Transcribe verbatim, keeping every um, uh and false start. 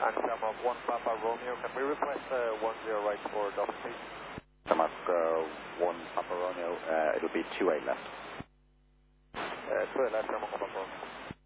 and Shamrock one Papa Romeo. Can we request uh, one zero right for double T? Shamrock uh, one Papa Romeo, uh, it'll be two eight left. Uh, two eight left, Shamrock one Papa Romeo.